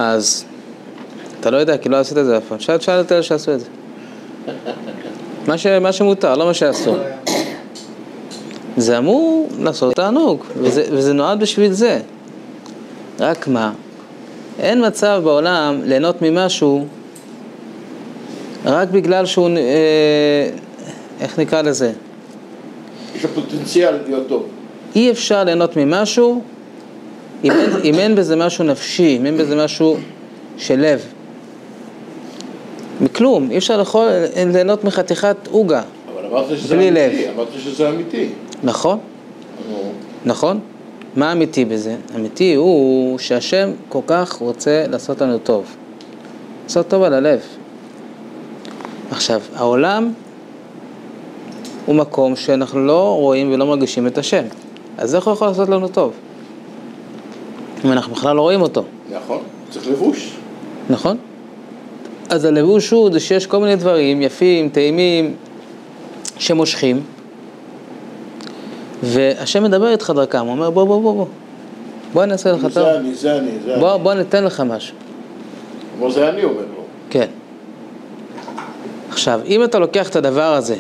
אז אתה לא יודע, כי לא עשית את זה אף פעם. שאל את אלה שעשו את זה. מה שמותר, לא מה שעשו. זה אמור לעשות תענוג, וזה נועד בשביל זה. רק מה? אין מצב בעולם ליהנות ממשהו רק בגלל שהוא, איך נקרא לזה? יש הפוטנציאל להיות טוב. אי אפשר ליהנות ממשהו אם אין בזה משהו נפשי, אם אין בזה משהו של לב. מכלום, אי אפשר ליהנות מחתיכת עוגה. אבל אמרת שזה אמיתי, אמרת שזה אמיתי. נכון, נכון. מה אמיתי בזה? אמיתי הוא שהשם כל כך רוצה לעשות לנו טוב. לעשות טוב על הלב. עכשיו, העולם הוא מקום שאנחנו לא רואים ולא מרגישים את השם. אז איך הוא יכול לעשות לנו טוב? אם אנחנו בכלל לא רואים אותו. נכון, צריך לבוש. נכון? אז הלבוש הוא שיש כל מיני דברים יפים, טעימים, שמושכים. והשם מדבר איתך דרכם, הוא אומר בוא נעשה לך טוב. זה אני. בוא ניתן לך משהו. כמו זה אני אומר לו. כן. עכשיו, אם אתה לוקח את הדבר הזה,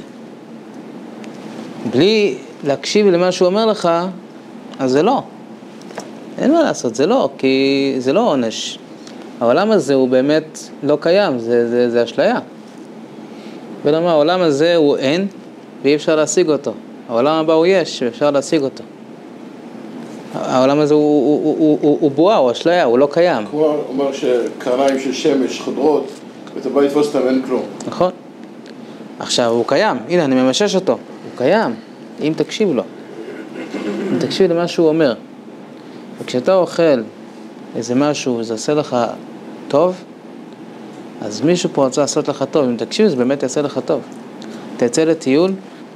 בלי להקשיב למה שהוא אומר לך, אז זה לא. אין מה לעשות, זה לא, כי זה לא עונש. העולם הזה הוא באמת לא קיים, זה אשליה. ולמה העולם הזה הוא אין, ואי אפשר להשיג אותו. העולם הבא הוא יש, ואפשר להשיג אותו. העולם הזה הוא בועה, הוא אשליה, הוא לא קיים. הוא אומר שקרניים של שמש חודרות, ואתה בא לתפוס אותם, אין כלום. נכון. עכשיו, הוא קיים. הנה, אני ממשש אותו. הוא קיים, אם תקשיב לו. אם תקשיב למה שהוא אומר. וכשאתה אוכל איזה משהו, וזה עושה לך טוב, אז מישהו פה רוצה לעשות לך טוב. אם תקשיב, זה באמת יעשה לך טוב. תצא לטיול,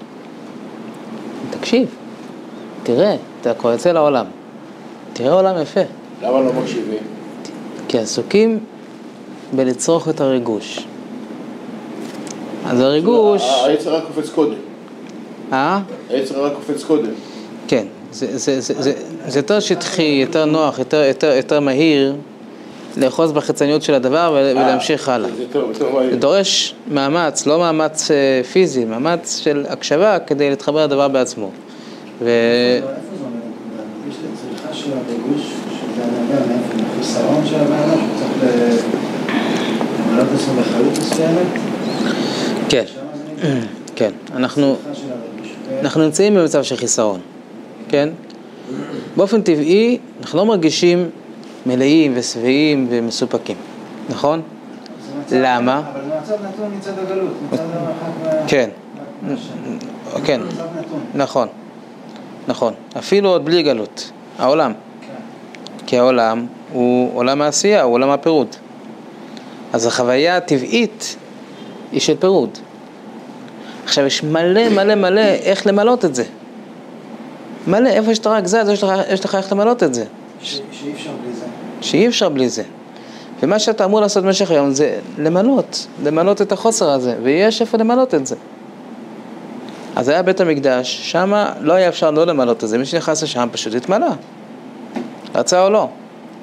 תקשיב. תראה, אתה כבר יוצא לעולם. תראה עולם יפה. למה לא מקשיבים? כי עסוקים בלצרוך את הריגוש. אז הריגוש... היצר רק קופץ קודם. היצר רק קופץ קודם. כן, זה יותר שטחי, יותר נוח, יותר מהיר לאחוז בחיצוניות של הדבר ולהמשיך הלאה. זה דורש מאמץ, לא מאמץ פיזי, מאמץ של הקשבה כדי להתחבר לדבר בעצמו. איפה זה אומר? יש לצריכה של הריגוש, שזה הנהגה, מאיפה החיסרון של הבעלה, שצריך למלות עצמו בחיות מסוימת? כן, כן, אנחנו נמצאים במצב של חיסרון, כן? באופן טבעי אנחנו לא מרגישים מלאים ושבעים ומסופקים, נכון? למה? אבל מצב נתון מצד הגלות, מצד המרחק כן, כן, נכון, נכון, אפילו עוד בלי גלות, העולם, כי העולם הוא עולם העשייה, הוא עולם הפירוד. אז החוויה הטבעית היא של פירוד. עכשיו יש מלא איך למלות את זה. מלא, איפה שאתה רק זה, יש לך איך למלות את זה. שאי אפשר בלי זה. שאי אפשר בלי זה. ומה שאתה אמור לעשות במשך היום זה למלות את החוסר הזה, ויש איפה למלות את זה. אז היה בית המקדש, שם לא היה אפשר לא למלות את זה, מי שנכנס לשם פשוט התמלא. רצה או לא.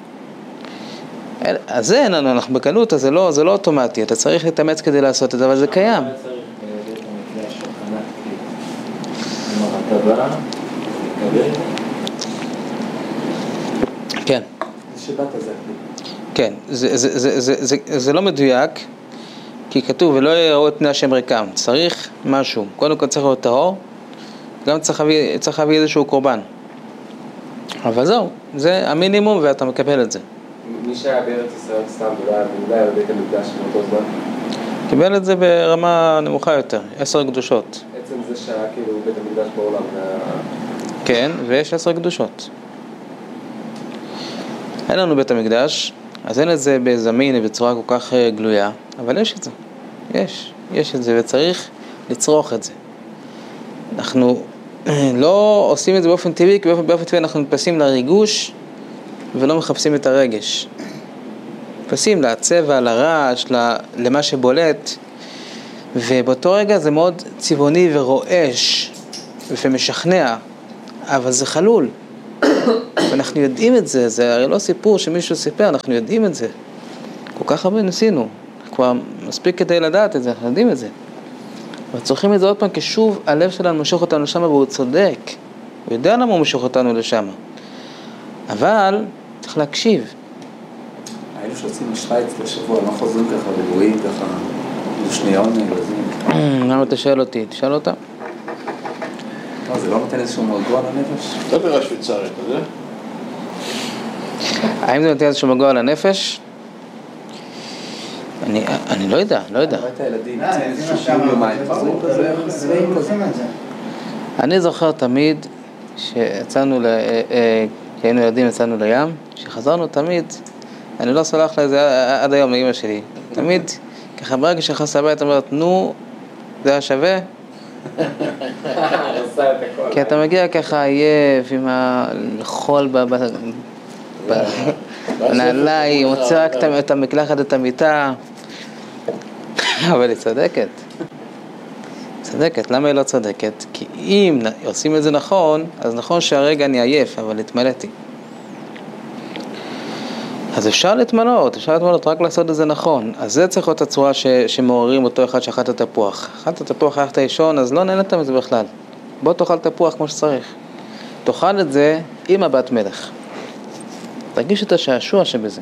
אז זה אין לנו, אנחנו בקלות, אז זה לא אוטומטי, אתה צריך להתאמץ כדי לעשות את זה, אבל זה קיים. כן. כן, זה לא מדויק, כי כתוב, ולא יראו את פני השם ריקם. צריך משהו, קודם כל צריך להיות טהור, גם צריך להביא איזשהו קורבן. אבל זהו, זה המינימום ואתה מקבל את זה. מי שהיה בארץ ישראל סתם ולא היה בבית המקדש באותו זמן? קיבל את זה ברמה נמוכה יותר, 10 קדושות. עצם זה שהיה כאילו בית המקדש בעולם כן, ויש 10 קדושות. אין לנו בית המקדש, אז אין את זה בזמין בצורה כל כך גלויה, אבל יש את זה. יש את זה וצריך לצרוך את זה. אנחנו לא עושים את זה באופן טבעי, כי באופן טבעי אנחנו נתפסים לריגוש ולא מחפשים את הרגש. נתפסים לצבע, לרעש, למה שבולט, ובאותו רגע זה מאוד צבעוני ורועש ומשכנע, אבל זה חלול. ואנחנו יודעים את זה, זה הרי לא סיפור שמישהו סיפר, אנחנו יודעים את זה. כל כך הרבה ניסינו, כבר מספיק כדי לדעת את זה, אנחנו יודעים את זה. אבל צריכים את זה עוד פעם, כי שוב הלב שלנו משוך אותנו לשם, והוא צודק. הוא יודע למה הוא משוך אותנו לשם. אבל צריך להקשיב. האלו שיוצאים משוויץ לשבוע, לא חוזרים ככה רגועים, ככה לשניון נגזים. למה אתה שואל אותי? תשאל אותה. לא, זה לא נותן איזשהו מרגוע לנפש? אתה תראה שוויצרית, אתה יודע? האם זה נותן איזשהו מרגוע לנפש? אני לא יודע. רואה את הילדים, שיהיו יומיים, חוזרים כזה, שבעים כזה. אני זוכר תמיד שיצאנו, כשהיינו ילדים יצאנו לים, שחזרנו תמיד, אני לא סולח לה זה עד היום לאמא שלי, תמיד ככה ברגע שחזרתי הביתה אומרת, נו, זה היה שווה? כי אתה מגיע ככה עייף עם החול בנעליים, מוצא רק את המקלחת, את המיטה, אבל היא צודקת. צודקת, למה היא לא צודקת? כי אם עושים את זה נכון, אז נכון שהרגע אני עייף, אבל התמלאתי. אז אפשר להתמלות רק לעשות את זה נכון. אז זה צריך להיות הצורה שמעוררים אותו אחד שאכלת התפוח. אכלת התפוח, הלכת לישון, אז לא נהנית מזה בכלל. בוא תאכל תפוח כמו שצריך. תאכל את זה עם הבת מלך. תרגיש את השעשוע שבזה.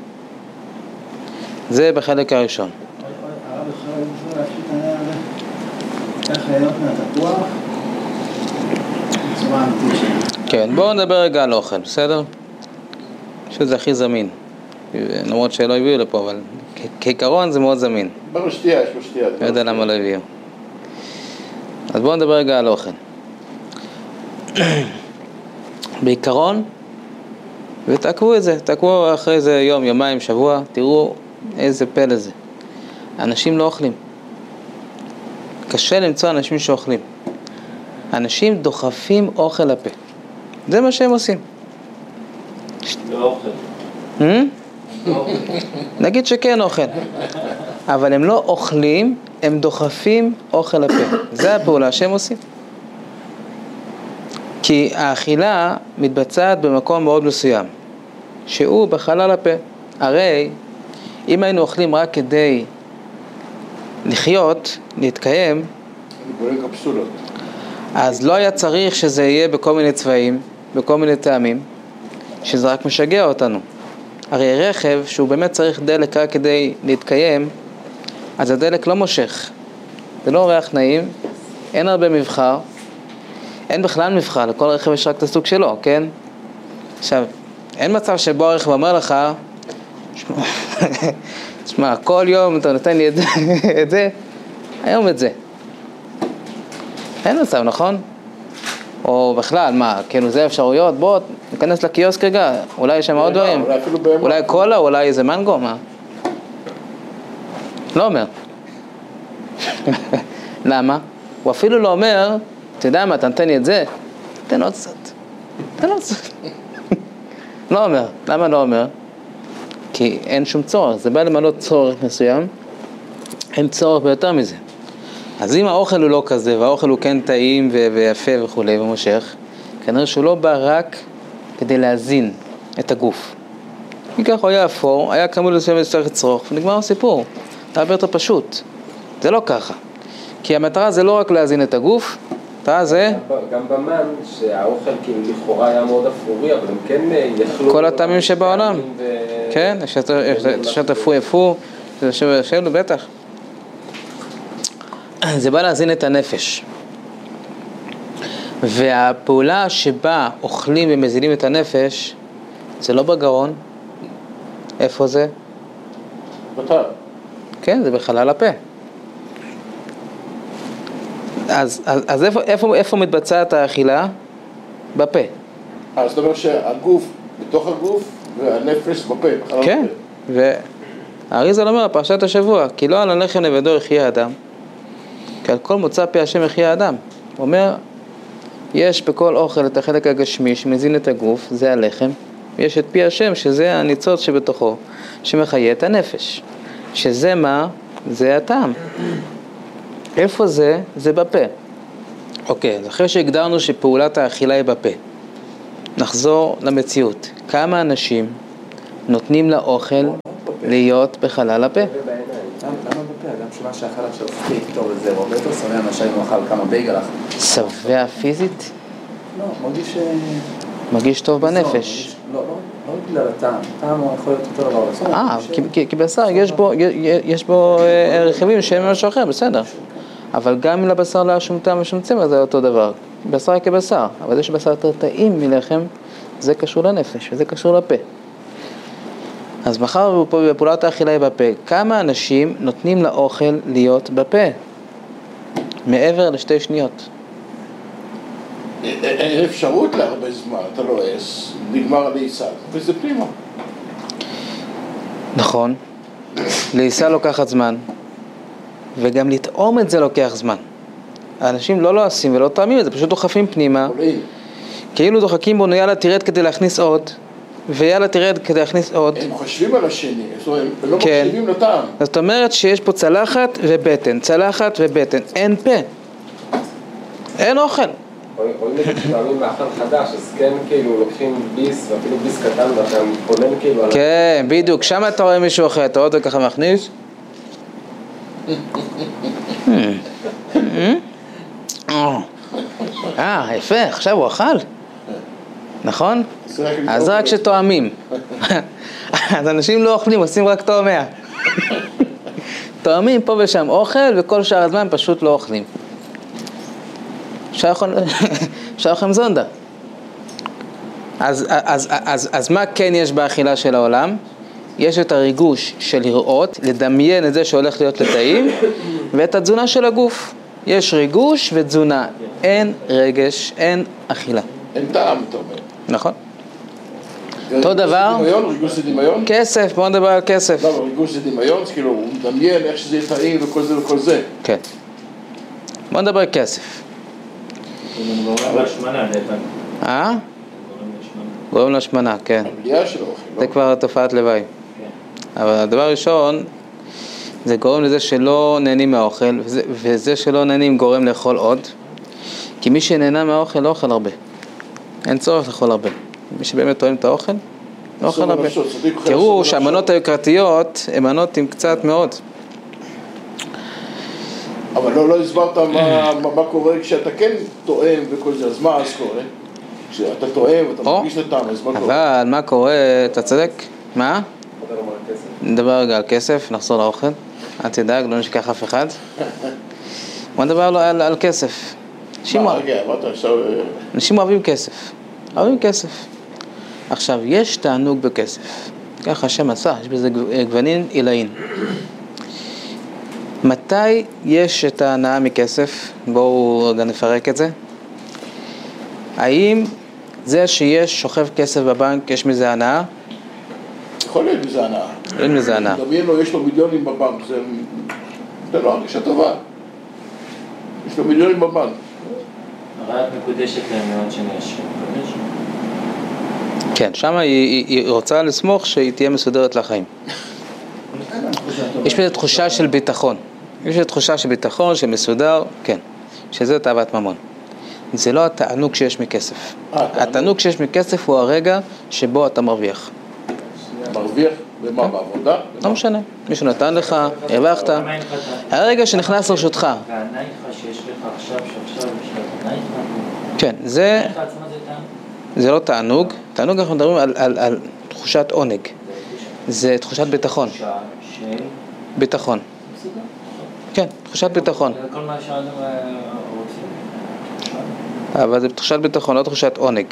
זה בחלק הראשון. הרב יכול להפשיט איך ליהנות מהתפוח בצורה אמיתית. כן, בואו נדבר רגע על אוכל, בסדר? שזה הכי זמין. למרות שלא הביאו לפה, אבל כעיקרון זה מאוד זמין. בשתייה, יש בשתייה. לא יודע למה לא הביאו. אז בואו נדבר רגע על אוכל. בעיקרון, ותעקבו את זה, תעקבו אחרי איזה יום, יומיים, שבוע, תראו איזה פלא זה. אנשים לא אוכלים. קשה למצוא אנשים שאוכלים. אנשים דוחפים אוכל לפה. זה מה שהם עושים. לא אוכל. נגיד שכן אוכל. אבל הם לא אוכלים, הם דוחפים אוכל לפה. זה הפעולה שהם עושים. כי האכילה מתבצעת במקום מאוד מסוים, שהוא בחלל הפה. הרי אם היינו אוכלים רק כדי לחיות, להתקיים, אז לא היה צריך שזה יהיה בכל מיני צבעים, בכל מיני טעמים, שזה רק משגע אותנו. הרי רכב שהוא באמת צריך דלק רק כדי להתקיים, אז הדלק לא מושך. זה לא ריח נעים, אין הרבה מבחר, אין בכלל מבחר, לכל רכב יש רק את הסוג שלו, כן? עכשיו, אין מצב שבו הרכב אומר לך, תשמע, כל יום אתה נותן לי את זה, היום את זה. אין מצב, נכון? או בכלל, מה, כאילו זה אפשרויות, בוא ניכנס לקיוסק רגע, אולי יש שם עוד דברים, אולי קולה, אולי איזה מנגו, מה? לא אומר. למה? הוא אפילו לא אומר, אתה יודע מה, אתה נתן לי את זה, תן עוד קצת, תן עוד קצת. לא אומר, למה לא אומר? כי אין שום צורך, זה בא למנות צורך מסוים, אין צורך ביותר מזה. אז אם האוכל הוא לא כזה, והאוכל הוא כן טעים ויפה וכו' ומושך, כנראה שהוא לא בא רק כדי להזין את הגוף. כי ככה הוא היה אפור, היה כמות מסוים שצריך לצרוך, ונגמר הסיפור. זה הרבה יותר פשוט. זה לא ככה. כי המטרה זה לא רק להזין את הגוף, המטרה זה... גם במן, שהאוכל כאילו לכאורה היה מאוד אפורי, אבל הם כן יכלו... כל הטעמים שבעולם. כן, יש שתפו יפו, שאלו בטח. זה בא להזין את הנפש. והפעולה שבה אוכלים ומזינים את הנפש, זה לא בגרון. איפה זה? בטח. כן, זה בחלל הפה. אז איפה מתבצעת האכילה? בפה. אז זאת אומרת שהגוף בתוך הגוף והנפש בפה. כן, והאריז"ל אומר, פרשת השבוע, כי לא על הלחם לבדו יחיה אדם, כי על כל מוצא פי השם יחיה אדם. הוא אומר, יש בכל אוכל את החלק הגשמי שמזין את הגוף, זה הלחם, ויש את פי השם, שזה הניצוץ שבתוכו, שמחיה את הנפש. שזה מה? זה הטעם. איפה זה? זה בפה. אוקיי, אז אחרי שהגדרנו שפעולת האכילה היא בפה, נחזור למציאות. כמה אנשים נותנים לאוכל להיות בחלל הפה. למה בפה? אדם שמה שאכל עכשיו ספיק טוב וזה הרבה יותר שונא אנשים אם הוא אכל כמה בייגל אחר. שבע פיזית? לא, מרגיש... מרגיש טוב בנפש. לא בגלל הטעם. טעם הוא יכול להיות יותר דבר. כי בשר יש בו רכיבים שהם משהו אחר, בסדר. אבל גם אם לבשר לא היה שום טעם ושום צמח, זה אותו דבר. בשר כבשר, אבל יש בשר יותר טעים מלחם, זה קשור לנפש וזה קשור לפה. אז מחר בפעולת האכילה היא בפה. כמה אנשים נותנים לאוכל להיות בפה? מעבר לשתי שניות. אין אפשרות להרבה זמן, אתה לא עס, נגמר הלעיסה, וזה פנימה. נכון, לעיסה לוקחת זמן, וגם לטעום את זה לוקח זמן. האנשים לא לועסים ולא טעמים את זה, פשוט דוחפים פנימה, כאילו דוחקים בו, יאללה תרד כדי להכניס עוד, ויאללה תרד כדי להכניס עוד. הם חושבים על השני, הם לא מקשיבים לטעם. זאת אומרת שיש פה צלחת ובטן, צלחת ובטן, אין פה, אין אוכל. רואים את זה כשמאמין מאכל חדש, אז כן כאילו לוקחים ביס, ואפילו ביס קטן, ואתה מתכונן כאילו על... כן, בדיוק, שם אתה רואה מישהו אחר, אתה רואה אותו ככה מכניס. יפה, עכשיו הוא אכל? נכון? אז רק שתואמים. אז אנשים לא אוכלים, עושים רק תואמיה. תואמים פה ושם אוכל, וכל שאר הזמן פשוט לא אוכלים. אפשר לכם זונדה. אז מה כן יש באכילה של העולם? יש את הריגוש של לראות, לדמיין את זה שהולך להיות לטעים, ואת התזונה של הגוף. יש ריגוש ותזונה, אין רגש, אין אכילה. אין טעם, אתה אומר. נכון. אותו דבר, ריגוש זה דמיון? כסף, בוא נדבר על כסף. לא, ריגוש זה דמיון, כאילו הוא מדמיין איך שזה יהיה טעים וכל זה וכל זה. כן. בוא נדבר על כסף. הוא גורם להשמנה, דפן. גורם להשמנה, כן. הבליעה של האוכל. זה כבר תופעת לוואי. אבל הדבר הראשון, זה גורם לזה שלא נהנים מהאוכל, וזה שלא נהנים גורם לאכול עוד, כי מי שנהנה מהאוכל לא אוכל הרבה. אין צורך לאכול הרבה. מי שבאמת טועם את האוכל, לא אוכל הרבה. תראו שהמנות היוקרתיות הן מנות עם קצת מאוד. אבל לא הסברת מה קורה כשאתה כן טועם וכל זה, אז מה אז קורה? כשאתה טועם ואתה מרגיש לטעם, אז מה קורה? אבל מה קורה, אתה צודק? מה? נדבר רגע על כסף, נחזור לאוכל. אל תדאג, לא נשכח אף אחד. בוא נדבר על כסף. אנשים אוהבים כסף. אוהבים כסף. עכשיו, יש תענוג בכסף. ככה השם עשה, יש בזה גוונים עילאין. מתי יש את ההנאה מכסף? בואו רגע נפרק את זה. האם זה שיש שוכב כסף בבנק, יש מזה הנאה? יכול להיות מזה הנאה. אין מזה הנאה. דמיין לו, יש לו מיליונים בבנק, זה לא הרגישה טובה. יש לו מיליונים בבנק. הרי את מקודשת להם מאוד שיש. כן, שם היא רוצה לסמוך שהיא תהיה מסודרת לחיים. יש בזה תחושה של ביטחון. יש בזה תחושה של ביטחון, של מסודר, כן. שזה תאוות ממון. זה לא התענוג שיש מכסף. התענוג שיש מכסף הוא הרגע שבו אתה מרוויח. מרוויח? ומה, בעבודה? לא משנה. מישהו נתן לך, הרווחת. הרגע שנכנס לרשותך. והענאי לך שיש לך עכשיו, שעכשיו יש לך ענאי לך? כן, זה לא תענוג. תענוג אנחנו מדברים על תחושת עונג. זה תחושת ביטחון. ביטחון. כן, תחושת ביטחון. זה כל מה שאדם רוצים. אבל זה תחושת ביטחון, לא תחושת עונג.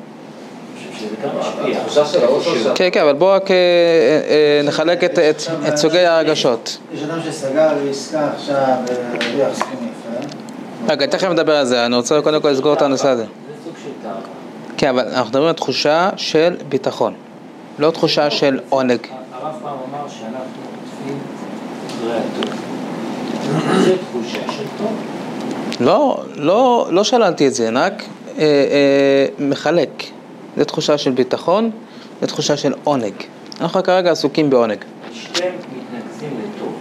התחושה של האושר שלך. כן, כן, אבל בואו רק נחלק את סוגי הרגשות. יש אדם שסגר ועסקה עכשיו ולהרוויח סכום יפה. רגע, תכף נדבר על זה, אני רוצה קודם כל לסגור את הנושא הזה. זה סוג של תאווה. כן, אבל אנחנו מדברים על תחושה של ביטחון, לא תחושה של עונג. הרב פעם אמר שאנחנו עוטפים אחרי הטוב. זה תחושה של טוב. לא שללתי את זה, רק מחלק. זה תחושה של ביטחון, זה תחושה של עונג. אנחנו כרגע עסוקים בעונג. שניהם מתנקזים לטוב.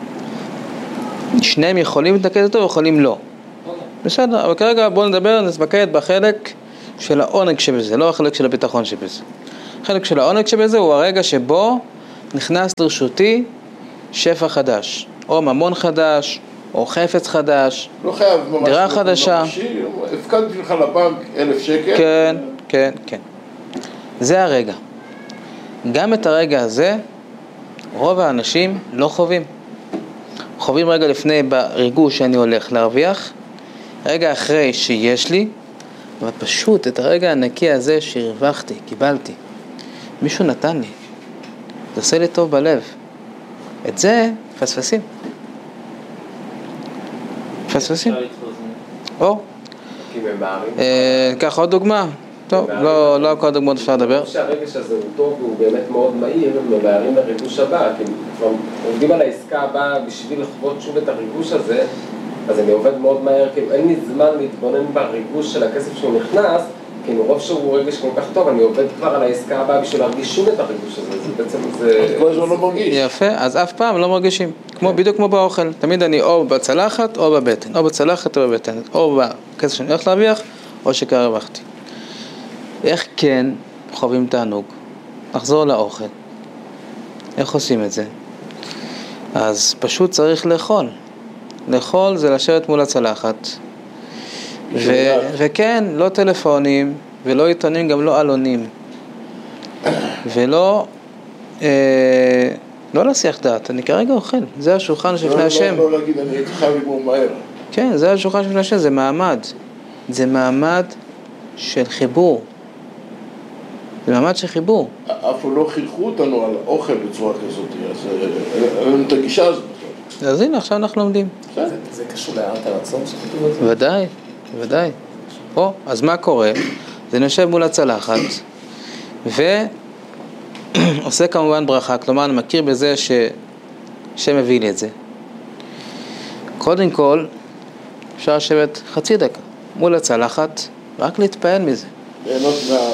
שניהם יכולים להתנקז לטוב, יכולים לא. בסדר, אבל כרגע בואו נדבר, נתמקד בחלק של העונג שבזה, לא החלק של הביטחון שבזה. החלק של העונג שבזה הוא הרגע שבו נכנס לרשותי שפע חדש, או ממון חדש, או חפץ חדש, לא חייב ממש דירה חדשה. הפקדתי לך לבנק 1,000 שקל. כן, כן, כן. זה הרגע. גם את הרגע הזה, רוב האנשים לא חווים. חווים רגע לפני בריגוש שאני הולך להרוויח, רגע אחרי שיש לי, אבל פשוט את הרגע הנקי הזה שהרווחתי, קיבלתי. מישהו נתן לי. זה עושה לי טוב בלב. את זה פספסים. פספסים. או. קח עוד דוגמה. טוב, לא כל דוגמאות אפשר לדבר. אני חושב שהרגש הזה הוא טוב והוא באמת מאוד מהיר, מבארים לריגוש הבא, כי כבר עובדים על העסקה הבאה בשביל לחוות שוב את הריגוש הזה, אז אני עובד מאוד מהר, כאילו אין לי זמן להתבונן בריגוש של הכסף שהוא נכנס, כי מרוב שהוא רגש כל כך טוב, אני עובד כבר על העסקה הבאה בשביל להרגיש שוב את הריגוש הזה, זה בעצם זה... כל הזמן לא מרגיש. יפה, אז אף פעם לא מרגישים, בדיוק כמו באוכל, תמיד אני או בצלחת או בבטן, או בצלחת או בבטן, או בכסף שאני הולך להרוויח, או שכבר הרווחתי. איך כן חווים תענוג? לחזור לאוכל. איך עושים את זה? אז פשוט צריך לאכול. לאכול זה לשבת מול הצלחת. וכן, לא טלפונים, ולא עיתונים, גם לא אלונים. ולא לא להסיח דעת. אני כרגע אוכל. זה השולחן שלפני השם. לא להגיד, אני חייב לגמור מהר. כן, זה השולחן שלפני השם, זה מעמד. זה מעמד של חיבור. זה מעמד של חיבור. אף לא חינכו אותנו על אוכל בצורה כזאת, אז אין את הגישה הזאת. אז הנה, עכשיו אנחנו לומדים. זה קשור להערת הרצון שכתוב על זה? ודאי, ודאי. אז מה קורה? זה נושב מול הצלחת, ועושה כמובן ברכה, כלומר אני מכיר בזה ששם מביא לי את זה. קודם כל, אפשר לשבת חצי דקה מול הצלחת, רק להתפעל מזה. ליהנות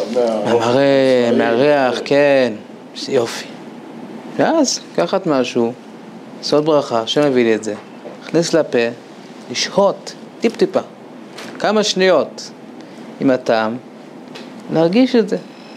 מהריח, כן, יופי. ואז, קחת משהו, לעשות ברכה, שמביא לי את זה, הכניס לפה, לשהות, טיפ-טיפה, כמה שניות עם הטעם, להרגיש את זה.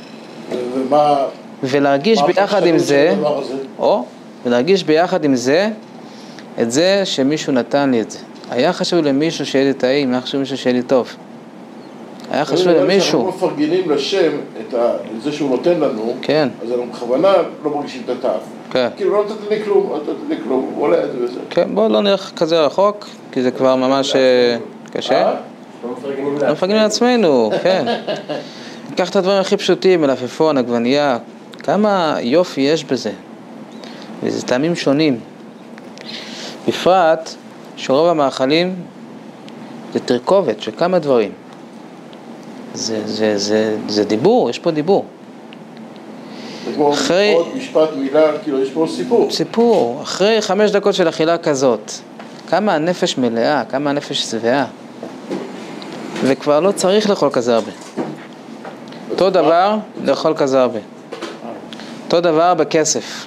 ולהרגיש ביחד עם זה, ולהרגיש ביחד עם זה, את זה שמישהו נתן לי את זה. היה חשוב למישהו שיהיה לי טעים, היה חשוב למישהו שיהיה לי טוב. היה חשוב למישהו. אנחנו מפרגנים לשם את זה שהוא נותן לנו, כן. אז אנחנו בכוונה לא מרגישים את הטעם. כן. כאילו לא נתת לי כלום, לא נתת לי כלום, הוא עולה את זה וזה. כן, בואו לא נלך כזה רחוק, כי זה כבר ממש קשה. לא מפרגנים לעצמנו, כן. ניקח את הדברים הכי פשוטים, מלפפון, עגבנייה, כמה יופי יש בזה. וזה טעמים שונים. בפרט שרוב המאכלים זה תרכובת של כמה דברים. זה דיבור, יש פה דיבור. אחרי עוד משפט, מילה, כאילו יש פה סיפור. סיפור, אחרי 5 דקות של אכילה כזאת, כמה הנפש מלאה, כמה הנפש שבעה. וכבר לא צריך לאכול כזה הרבה. אותו דבר, לאכול כזה הרבה. אותו דבר בכסף.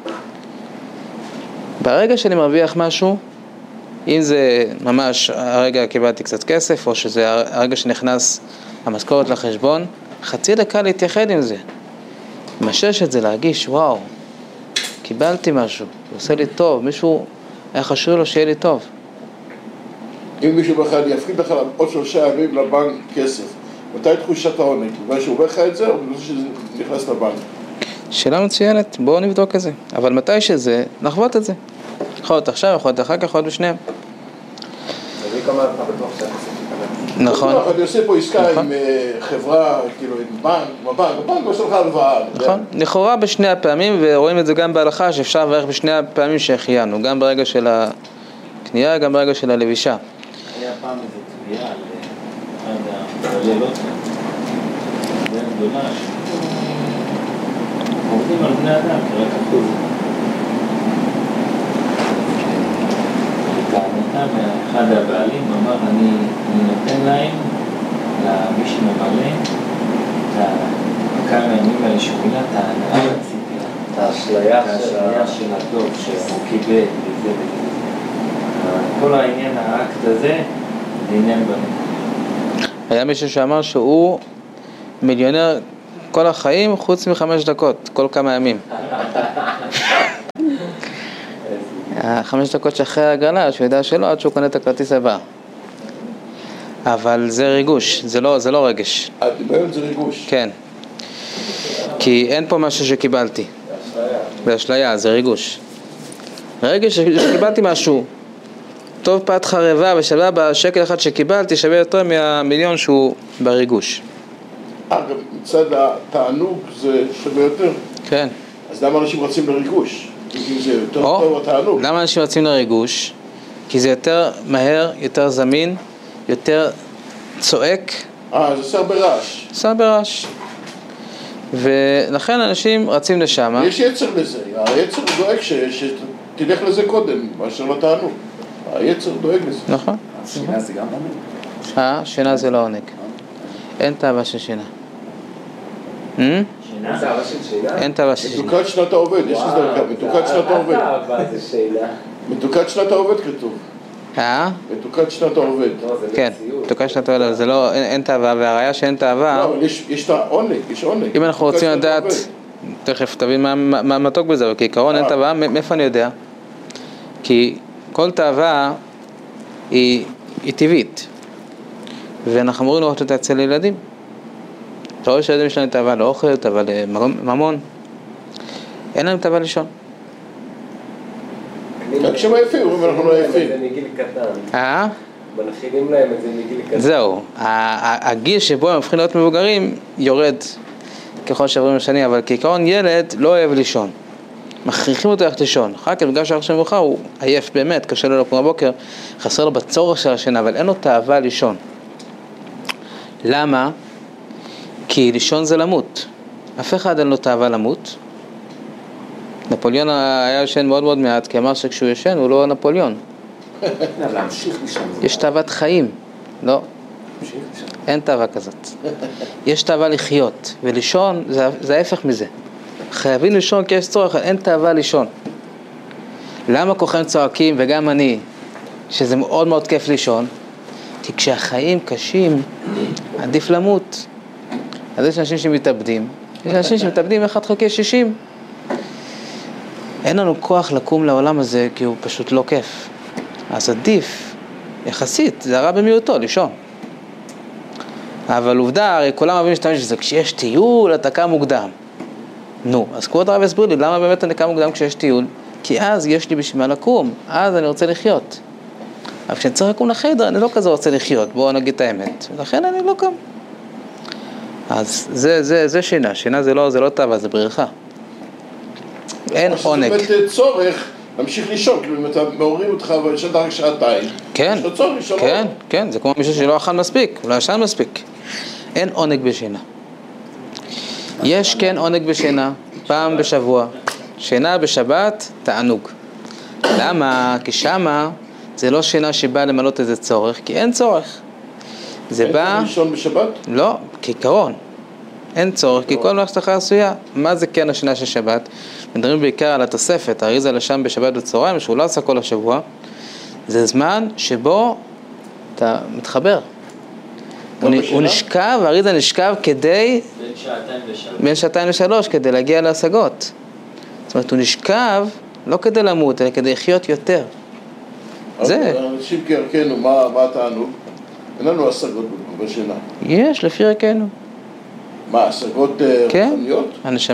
ברגע שאני מרוויח משהו, אם זה ממש הרגע קיבלתי קצת כסף, או שזה הרגע שנכנס המשכורת לחשבון, חצי דקה להתייחד עם זה. משש את זה, להרגיש, וואו, קיבלתי משהו, זה עושה לי טוב, מישהו היה חשוב לו שיהיה לי טוב. אם מישהו בכלל יפקיד לך עוד 3 ימים לבנק כסף, מתי תחושת העונג? בגלל שהוא אומר לך את זה, או בגלל שזה נכנס לבנק? שאלה מצוינת, בואו נבדוק את זה. אבל מתי שזה, נחוות את זה. יכול להיות עכשיו, יכול להיות אחר כך, יכול להיות בשניהם. תביא כמה אתה בטוח שהכסף יקבל. נכון. אני עושה פה עסקה עם חברה, כאילו עם בנק עושה לך הלוואה. נכון. לכאורה בשני הפעמים, ורואים את זה גם בהלכה, שאפשר לברך בשני הפעמים שהחיינו, גם ברגע של הקנייה, גם ברגע של הלבישה. היה פעם איזו תביעה על אחד הלילות, זה גדולה, עובדים על בני אדם, כרק אחוז. טענתה מאחד הבעלים, הוא אמר, אני נותן להם, למי שממלא, כמה ימים מהשמילה, את ההנאה לציפייה. את האשליה של הדוב שהוא קיבל וזה וזה. כל העניין, האקט הזה, זה עניין בנו. היה מישהו שאמר שהוא מיליונר כל החיים חוץ מ5 דקות, כל כמה ימים. 5 דקות שאחרי ההגרלה, שהוא ידע שלא, עד שהוא קונה את הכרטיס הבא. אבל זה ריגוש, זה לא רגש. באמת זה ריגוש. כן. כי אין פה משהו שקיבלתי. באשליה, זה ריגוש. רגש שקיבלתי משהו. טוב פת חרבה ושווה בשקל אחד שקיבלתי, שווה יותר מהמיליון שהוא בריגוש. גם מצד התענוג זה שווה יותר. כן. אז למה אנשים רצים לריגוש? אם זה יותר טוב התענוג. למה אנשים רצים לריגוש? כי זה יותר מהר, יותר זמין, יותר צועק. זה עושה הרבה רעש. עושה ברעש. ולכן אנשים רצים לשם. יש יצר לזה. היצר דואג שתלך לזה קודם, מאשר לתענוג. היצר דואג לזה. נכון. שינה זה גם עונג? שינה זה לא עונג. אין תאווה של שינה. תאווה של שינה? אין תאווה של שינה. מתוקת שנת העובד, יש לזה דרכם. מתוקת שנת העובד. תאווה זה שינה. מתוקת שנת העובד כתוב. מתוקת שנת העובד. כן, מתוקת שנת העובד, זה לא, אין תאווה, והראיה שאין תאווה. לא, אבל יש העונג, יש עונג. אם אנחנו רוצים לדעת, תכף תבין מה מתוק בזה, אבל כעיקרון אין תאווה, מאיפה אני יודע? כי כל תאווה היא טבעית, ואנחנו אמורים לראות אותה אצל ילדים. אתה רואה שילדים יש להם תאווה לאוכל, תאווה לממון, אין להם תאווה לישון. רק שהם עייפים, אנחנו לא עייפים. זה מגיל קטן. מנחילים להם את זה מגיל קטן. זהו, הגיל שבו הם הופכים להיות מבוגרים יורד ככל שעוברים השנים, אבל כעיקרון ילד לא אוהב לישון. מכריחים אותו ללכת לישון. אחר כך בגלל שהאח שמאוחר הוא עייף באמת, קשה לו לקום בבוקר, חסר לו בצורך של השינה, אבל אין לו תאווה לישון. למה? כי לישון זה למות. אף אחד אין לו תאווה למות. נפוליאון היה ישן מאוד מאוד מעט, כי אמר שכשהוא ישן הוא לא נפוליאון. להמשיך לישון. יש תאוות חיים. לא. אין תאווה כזאת. יש תאווה לחיות, ולישון זה ההפך מזה. חייבים לישון כי יש צורך, אין תאווה לישון. למה כולכם צועקים, וגם אני, שזה מאוד מאוד כיף לישון? כי כשהחיים קשים, עדיף למות. אז יש אנשים שמתאבדים, יש אנשים שמתאבדים 1/60. אין לנו כוח לקום לעולם הזה, כי הוא פשוט לא כיף. אז עדיף, יחסית, זה הרע במיעוטו, לישון. אבל עובדה, הרי כולם אוהבים להשתמש בזה, כשיש טיול, אתה קם מוקדם. נו, אז כבוד הרב הסביר לי, למה באמת אני קם מוקדם כשיש טיול? כי אז יש לי בשביל מה לקום, אז אני רוצה לחיות. אבל כשאני צריך לקום לחדר, אני לא כזה רוצה לחיות, בואו נגיד את האמת. ולכן אני לא קם. אז זה שינה, שינה זה לא תאווה, זה בריחה. אין עונג. זאת אומרת צורך להמשיך לישון, כאילו אם אתה מעוררים אותך וישנת רק שעתיים. כן, יש לו צורך לישון. כן, זה כמו מישהו שלא אכל מספיק, לא ישן מספיק. אין עונג בשינה. יש כן עונג בשינה, פעם בשבוע. שינה בשבת, תענוג. למה? כי שמה זה לא שינה שבאה למלות איזה צורך, כי אין צורך. זה בא... אין לישון בשבת? לא, כעיקרון. אין צורך, כי כל מערכת אחת עשויה. מה זה כן השינה של שבת? מדברים בעיקר על התוספת, האריזה לשם בשבת בצהריים, שהוא לא עשה כל השבוע. זה זמן שבו אתה מתחבר. הוא נשכב, האריזה נשכב כדי... בין 2 ל-3, כדי להגיע להשגות. זאת אומרת, הוא נשכב לא כדי למות, אלא כדי לחיות יותר. זה. אנשים כערכנו, מה התענוג? אין לנו השגות בשינה. יש, לפי ערכנו. מה, השגות רוחניות?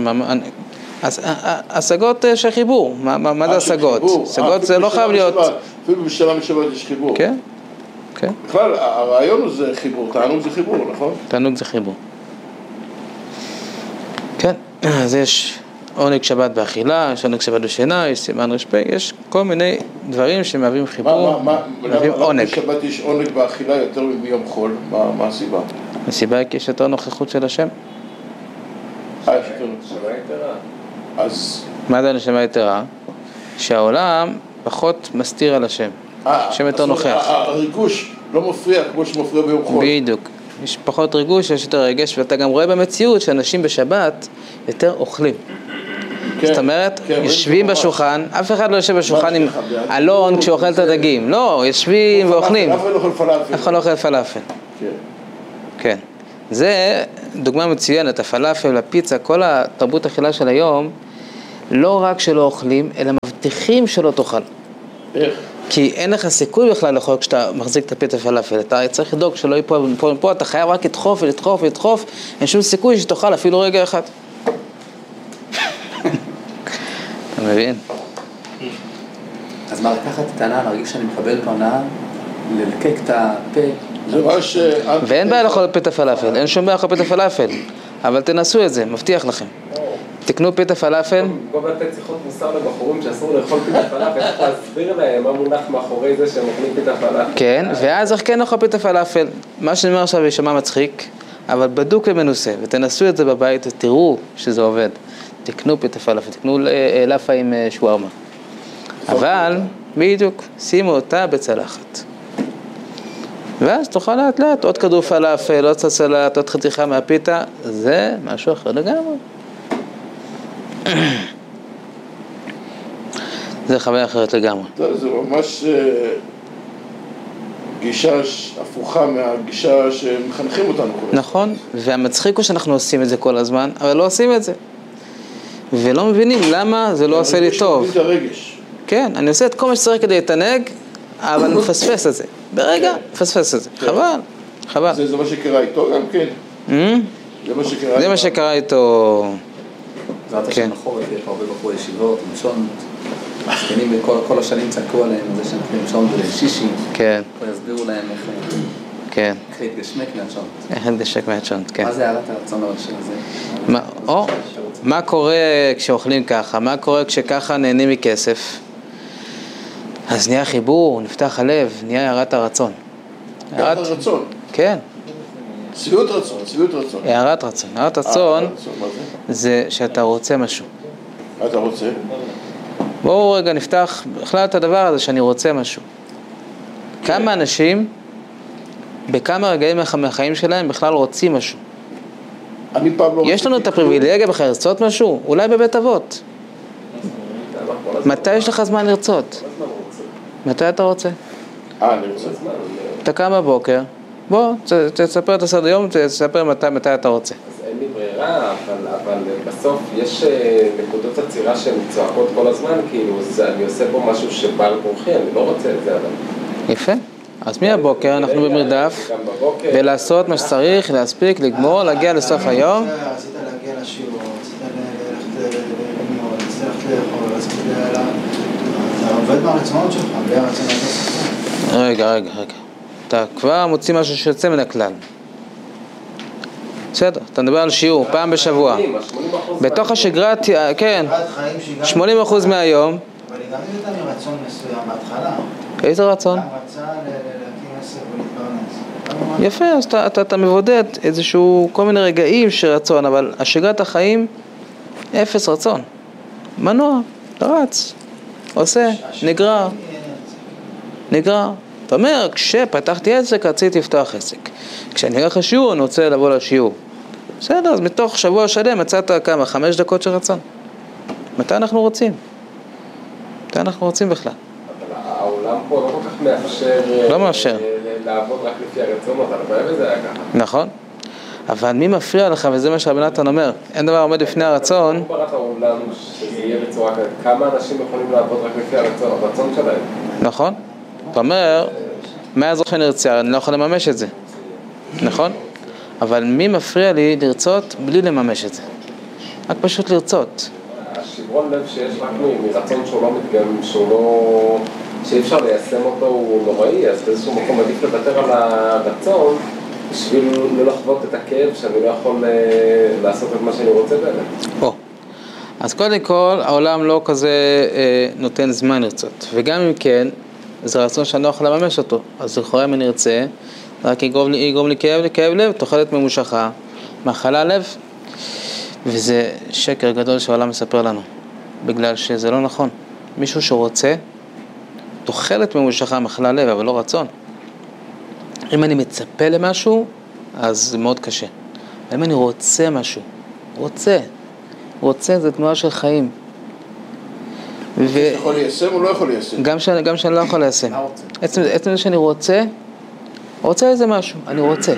השגות של חיבור. מה זה השגות? השגות זה לא חייב להיות... אפילו בשאלה משבת יש חיבור. כן, כן. בכלל, הרעיון הוא זה חיבור, תענוג זה חיבור, נכון? תענוג זה חיבור. כן, אז יש עונג שבת באכילה, יש עונג שבת בשינה, יש סימן רשפה, יש כל מיני דברים שמהווים חיבור, מהווים עונג. למה בשבת יש עונג באכילה יותר מיום חול? מה הסיבה? הסיבה היא כי יש יותר נוכחות של השם. יש יותר נוכחות. אז... מה זה הנשמה יתרה? שהעולם פחות מסתיר על השם. השם יותר נוכח. הריגוש לא מפריע כמו שמפריע ביום חול. בדיוק. יש פחות ריגוש, יש יותר רגש, ואתה גם רואה במציאות שאנשים בשבת יותר אוכלים. זאת אומרת, יושבים בשולחן, אף אחד לא יושב בשולחן עם אלון כשאוכל את הדגים. לא, יושבים ואוכלים. אף אחד לא אוכל פלאפל. אף אחד לא אוכל פלאפל. כן. זה דוגמה מצוינת, הפלאפל, הפיצה, כל התרבות אכילה של היום, לא רק שלא אוכלים, אלא מבטיחים שלא תאכל. איך? כי אין לך סיכוי בכלל לאכול כשאתה מחזיק את הפיתה פלאפל. אתה צריך לדאוג שלא ייפול מפה, אתה חייב רק לדחוף ולדחוף ולדחוף, אין שום סיכוי שתאכל אפילו רגע אחד. אתה מבין? אז מה, לקחת את ההנאה, להרגיש שאני מקבל פה הנאה, ללקק את הפה. זה מה ש... ואין בעיה לאכול פיתה פלאפל, אין שום בעיה לאכול פיתה פלאפל, אבל תנסו את זה, מבטיח לכם. תקנו פיתה פלאפל. בוא לתת שיחות מוסר לבחורים שאסור לאכול פיתה פלאפל, איך להסביר להם מה מונח מאחורי זה שהם אוכלים פיתה פלאפל. כן, ואז איך כן לאכול פיתה פלאפל. מה שאני אומר עכשיו יישמע מצחיק, אבל בדוק ומנוסה, ותנסו את זה בבית ותראו שזה עובד. תקנו פיתה פלאפל, תקנו לאפה עם שווארמה. אבל, בדיוק, שימו אותה בצלחת. ואז תאכל לאט לאט, עוד כדור פלאפל, עוד סלט, עוד חתיכה מהפיתה, זה משהו אחר לגמרי. זה חוויה אחרת לגמרי. זה ממש גישה הפוכה מהגישה שמחנכים אותנו. נכון, והמצחיק הוא שאנחנו עושים את זה כל הזמן, אבל לא עושים את זה. ולא מבינים למה זה לא עושה לי טוב. זה הרגש. כן, אני עושה את כל מה שצריך כדי להתענג, אבל אני מפספס את זה. ברגע, מפספס את זה. חבל, חבל. זה מה שקרה איתו גם כן? זה מה שקרה איתו. בעזרת השם בחורף, יש הרבה בחורי ישיבות, למשון, מסכנים כל השנים צעקו עליהם, זה שהם יכולים למשון בשישי. כן. ויסבירו להם איך להתגשמק מהצ'ונט. איך להתגשמק מהצ'ונט, כן. מה זה הערת הרצון של זה? מה קורה כשאוכלים ככה? מה קורה כשככה נהנים מכסף? אז נהיה חיבור, נפתח הלב, נהיה הערת הרצון. הערת הרצון? כן. צביעות רצון, צביעות רצון. הערת רצון. הערת רצון זה שאתה רוצה משהו. מה אתה רוצה? בואו רגע נפתח בכלל את הדבר הזה שאני רוצה משהו. כמה אנשים בכמה רגעים מהחיים שלהם בכלל רוצים משהו? אני פעם לא... יש לנו את הפריבילגיה בכלל לרצות משהו? אולי בבית אבות. מתי יש לך זמן לרצות? מתי אתה רוצה? אני רוצה. אתה קם בבוקר, בוא, תספר את הסדר יום, תספר מתי אתה רוצה. אז אין לי ברירה, אבל בסוף יש נקודות עצירה שהן צועקות כל הזמן, כאילו, אני עושה פה משהו שבא לברוכי, אני לא רוצה את זה, אבל... יפה. אז מהבוקר אנחנו במרדף, ולעשות מה שצריך, להספיק, לגמור, להגיע לסוף היום. רצית להגיע לשיעור, רצית ללכת ללמוד, רצית ללכת לאכול, רצית אתה עובד מהרצונות שלך, בלי הרצון לעשות. רגע. אתה כבר מוציא משהו שיוצא מן הכלל. בסדר, אתה מדבר על שיעור, פעם בשבוע. בתוך השגרת, כן, 80% מהיום. אבל היא גם הייתה מרצון מסוים בהתחלה. איזה רצון? גם רצה להקים עסק ולהתפרנס. יפה, אז אתה מבודד איזשהו, כל מיני רגעים של רצון, אבל השגרת החיים, אפס רצון. מנוע, אתה רץ, עושה, נגרר. אתה אומר, כשפתחתי עסק, רציתי לפתוח עסק. כשאני הולך לשיעור, אני רוצה לבוא לשיעור. בסדר, אז מתוך שבוע שלם מצאת כמה? 5 דקות של רצון. מתי אנחנו רוצים? מתי אנחנו רוצים בכלל? אבל העולם פה לא כל כך מאפשר... לא מאפשר. לעבוד רק לפי הרצונות, אבל בזה היה ככה. נכון. אבל מי מפריע לך, וזה מה שהבן נתן אומר, אין דבר עומד לפני הרצון. הוא ברק העולם שזה יהיה בצורה כזאת, כמה אנשים יכולים לעבוד רק לפי הרצון שלהם? נכון. אתה אומר, מאז שאני ארצה, אני לא יכול לממש את זה. נכון? אבל מי מפריע לי לרצות בלי לממש את זה? רק פשוט לרצות. השברון לב שיש רק מרצון שהוא לא מתגמם, שאי אפשר ליישם אותו הוא נוראי, אז באיזשהו מקום עדיף לוותר על הרצון בשביל לא לחוות את הכאב שאני לא יכול לעשות את מה שאני רוצה באמת. אז קודם כל, העולם לא כזה נותן זמן לרצות. וגם אם כן, זה רצון שאני לא יכול לממש אותו. אז לכאורה אם אני ארצה, רק יגרום לי כאב לב, תוחלת ממושכה, מחלה לב. וזה שקר גדול שהעולם מספר לנו, בגלל שזה לא נכון. מישהו שרוצה, תוחלת ממושכה, מחלה לב, אבל לא רצון. אם אני מצפה למשהו, אז זה מאוד קשה. אם אני רוצה משהו, רוצה זה תנועה של חיים. יכול ליישם או לא יכול ליישם? גם שאני לא יכול ליישם. עצם זה שאני רוצה איזה משהו, אני רוצה.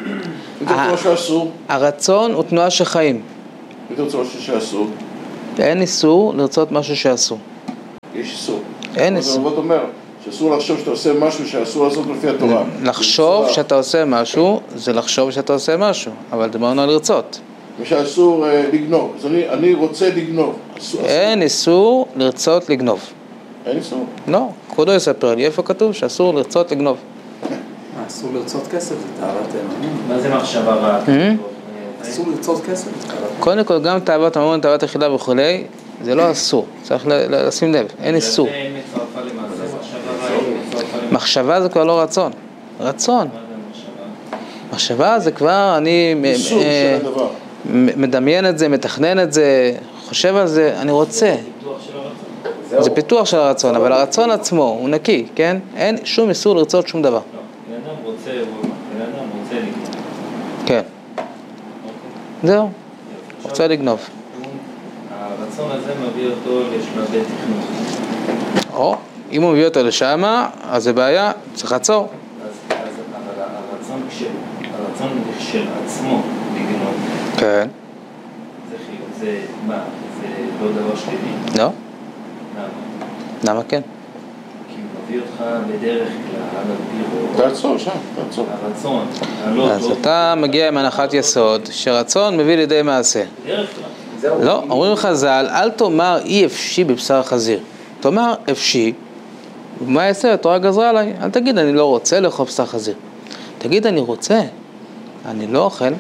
הרצון הוא תנועה של חיים. אתה רוצה משהו שאסור? אין איסור לרצות משהו שאסור. יש איסור. אין איסור. זאת אומרת, שאסור לחשוב שאתה עושה משהו שאסור לעשות לפי התורה. לחשוב שאתה עושה משהו, זה לחשוב שאתה עושה משהו, אבל דיברנו על לרצות. למשל אסור לגנוב, אז אני רוצה לגנוב. אין איסור לרצות לגנוב. אין איסור? לא, כבודו יספר לי, איפה כתוב שאסור לרצות לגנוב? אסור לרצות כסף, זה תאוות ממון. מה זה מחשבה רעה? אסור לרצות כסף. קודם כל, גם תאוות ממון, תאוות יחידה וכולי, זה לא אסור, צריך לשים לב, אין איסור. מחשבה זה כבר לא רצון, רצון. מחשבה זה כבר, אני מדמיין את זה, מתכנן את זה, חושב על זה, אני רוצה. זה פיתוח של הרצון, אבל הרצון עצמו הוא נקי, כן? אין שום איסור לרצות שום דבר. בן אדם רוצה לגנוב. כן. זהו, רוצה לגנוב. הרצון הזה מביא אותו לשלבי תכנון. או, אם הוא מביא אותו לשם, אז זה בעיה, צריך לעצור. אבל הרצון של עצמו לגנוב. כן. זה מה? זה לא דבר שלילי? לא. למה? למה כן? כי הוא מביא אותך בדרך כלל, על הבירו. תעצור שם, תעצור. הרצון. אז אתה מגיע עם הנחת יסוד, שרצון מביא לידי מעשה. בדרך כלל. לא, אומרים חז"ל, אל תאמר אי אפשי בבשר חזיר. תאמר אפשי, מה יעשה? התורה גזרה עליי. אל תגיד אני לא רוצה לאכול בשר חזיר. תגיד אני רוצה, אני לא אוכל.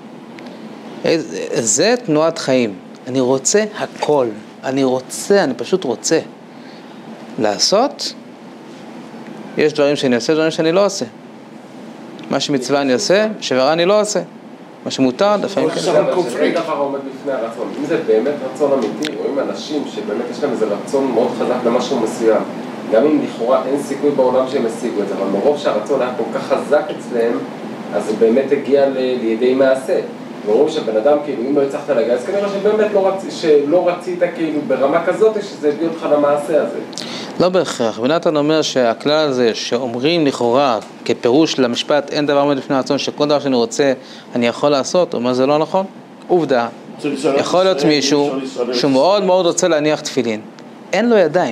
זה תנועת חיים. אני רוצה הכל. אני פשוט רוצה. לעשות, יש דברים שאני אעשה, דברים שאני לא עושה. מה שמצווה אני אעשה, שברע אני לא עושה. מה שמותר, לפעמים כן. אבל שאין דבר עומד בפני הרצון. אם זה באמת רצון אמיתי, רואים אנשים שבאמת יש להם איזה רצון מאוד חזק למשהו מסוים. גם אם לכאורה אין סיכוי בעולם שהם השיגו את זה, אבל מרוב שהרצון היה כל כך חזק אצלם, אז זה באמת הגיע לידי מעשה. ורואים שבן אדם, כאילו, אם לא הצלחת להגיע, אז כנראה שבאמת שלא רצית כאילו ברמה כזאת, שזה הביא אותך למעשה הזה. לא בהכרח. ונתן אומר שהכלל הזה שאומרים לכאורה כפירוש למשפט אין דבר עומד לפני הרצון שכל דבר שאני רוצה אני יכול לעשות, הוא אומר זה לא נכון. עובדה, יכול להיות מישהו שהוא מאוד מאוד רוצה להניח תפילין, אין לו ידיים,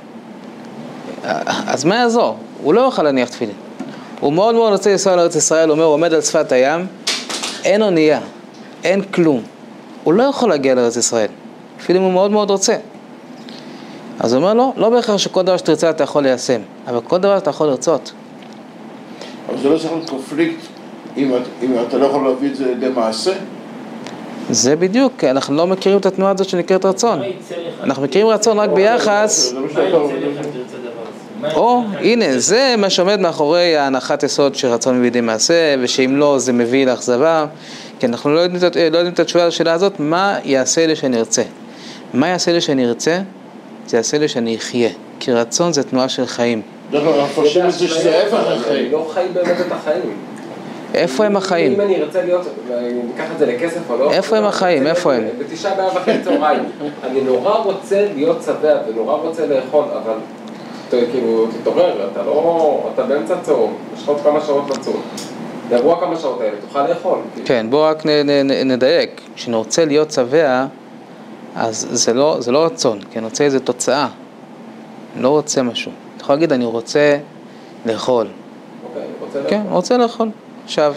אז מה יעזור? הוא לא יוכל להניח תפילין. הוא מאוד מאוד רוצה לנסוע לארץ ישראל, הוא אומר, הוא עומד על שפת הים, אין אונייה, אין כלום, הוא לא יכול להגיע לארץ ישראל, אפילו אם הוא מאוד מאוד רוצה. אז הוא אומר לא בהכרח שכל דבר שתרצה אתה יכול ליישם, אבל כל דבר אתה יכול לרצות. אבל זה לא צריך להיות קונפליקט אם אתה לא יכול להביא את זה לידי מעשה? זה בדיוק, אנחנו לא מכירים את התנועה הזאת שנקראת רצון. אנחנו מכירים רצון רק ביחס. או, הנה, זה מה שעומד מאחורי ההנחת יסוד שרצון מביא לידי מעשה, ושאם לא זה מביא לאכזבה. כי אנחנו לא יודעים את התשובה לשאלה הזאת, מה יעשה לי שאני ארצה? מה יעשה לי שאני ארצה? זה יעשה לי שאני אחיה, כי רצון זה תנועה של חיים. אנחנו חושבים את זה שזה איפה החיים. אני לא חי באמת את החיים. איפה הם החיים? אם אני ארצה להיות, אני אקח את זה לכסף או לא. איפה הם החיים? איפה הם? בתשעה באב אחרי צהריים. אני נורא רוצה להיות שבע ונורא רוצה לאכול, אבל כאילו תתעורר, אתה באמצע צהריים, יש לך עוד כמה שעות לצום. יעברו כמה שעות האלה, תוכל לאכול. כן, בואו רק נדייק. כשאני רוצה להיות שבע, אז זה לא רצון, כי אני רוצה איזו תוצאה. אני לא רוצה משהו. אתה יכול להגיד, אני רוצה לאכול. אוקיי, אני רוצה לאכול. כן, רוצה לאכול. עכשיו,